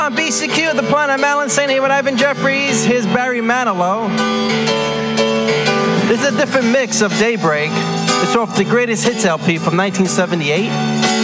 On BCQ, The Planet Madeline, saying here with Ivan Jeffries. Here's Barry Manilow. This is a different mix of Daybreak. It's off the Greatest Hits LP from 1978.